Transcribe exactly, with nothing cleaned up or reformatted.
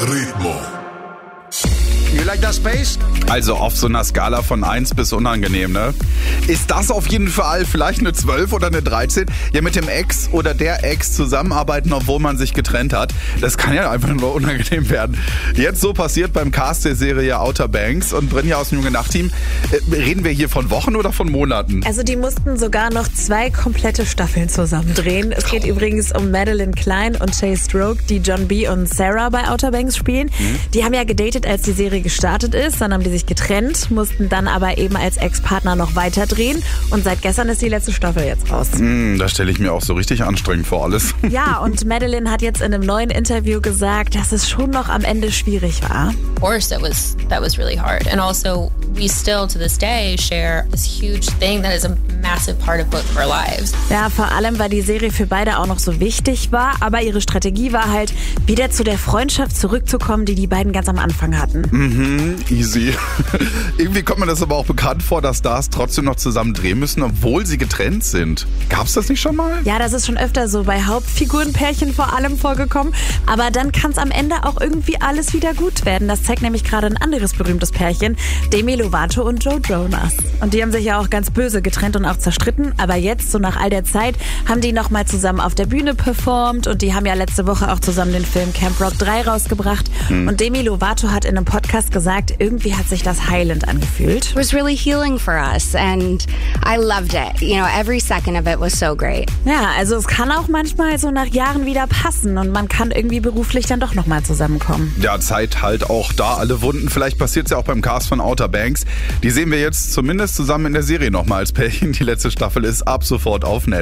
Ritmo. You like that space? Also auf so einer Skala von eins bis unangenehm, ne? Ist das auf jeden Fall vielleicht eine zwölf oder eine dreizehn? Ja, mit dem Ex oder der Ex zusammenarbeiten, obwohl man sich getrennt hat. Das kann ja einfach nur unangenehm werden. Jetzt so passiert beim Cast der Serie Outer Banks und Brynja aus dem Junge Nacht-Team. Äh, reden wir hier von Wochen oder von Monaten? Also die mussten sogar noch zwei komplette Staffeln zusammen drehen. Es geht übrigens um Madeline Klein und Shay Stroke, die John B. und Sarah bei Outer Banks spielen. Mhm. Die haben ja gedatet, als die Serie gestartet ist. Dann haben die sich getrennt, mussten dann aber eben als Ex-Partner noch weiter drehen. Und seit gestern ist die letzte Staffel jetzt raus. Mm, da stelle ich mir auch so richtig anstrengend vor alles. Ja, und Madeline hat jetzt in einem neuen Interview gesagt, dass es schon noch am Ende schwierig war. Of course, that was that was really hard, and also we still to this day share this huge thing that is a massive part of both of our lives. Ja, vor allem, weil die Serie für beide auch noch so wichtig war, aber ihre Strategie war halt, wieder zu der Freundschaft zurückzukommen, die die beiden ganz am Anfang hatten. Mhm, easy. Irgendwie kommt mir das aber auch bekannt vor, dass Stars trotzdem noch zusammen drehen müssen, obwohl sie getrennt sind. Gab's das nicht schon mal? Ja, das ist schon öfter so bei Hauptfigurenpärchen vor allem vorgekommen. Aber dann kann es am Ende auch irgendwie alles wieder gut werden. Das zeigt nämlich gerade ein anderes berühmtes Pärchen, Demi Lovato und Joe Jonas. Und die haben sich ja auch ganz böse getrennt und auch zerstritten. Aber jetzt, so nach all der Zeit, haben die nochmal zusammen auf der Bühne performt. Und die haben ja letzte Woche auch zusammen den Film Camp Rock drei rausgebracht. Hm. Und Demi Lovato hat in einem Podcast gesagt, irgendwie hat sich das heilend angefühlt. It was really healing for us and I loved it. You know, every second of it was so great. Ja, also es kann auch manchmal so nach Jahren wieder passen und man kann irgendwie beruflich dann doch nochmal zusammenkommen. Ja, Zeit halt auch da alle Wunden. Vielleicht passiert es ja auch beim Cast von Outer Banks. Die sehen wir jetzt zumindest zusammen in der Serie nochmal als Pärchen. Die letzte Staffel ist ab sofort auf Netflix.